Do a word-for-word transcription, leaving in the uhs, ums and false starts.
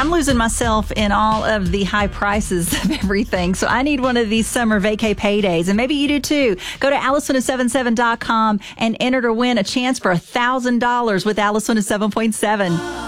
I'm losing myself in all of the high prices of everything. So I need one of these summer vacay paydays. And maybe you do too. Go to alice one oh seven seven dot com and enter to win a chance for one thousand dollars with Alice one oh seven point seven.